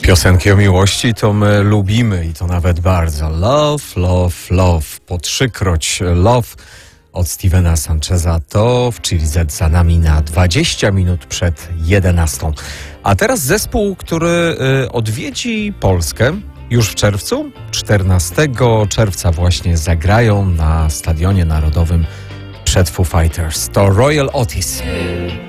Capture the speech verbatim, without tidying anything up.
Piosenki o miłości to my lubimy i to nawet bardzo. Love, love, love. Po trzykroć love od Stevena Sancheza to w Chili Z za nami na dwadzieścia minut przed jedenastą. A teraz zespół, który y, odwiedzi Polskę już w czerwcu. czternastego czerwca właśnie zagrają na Stadionie Narodowym przed Foo Fighters. To Royal Otis.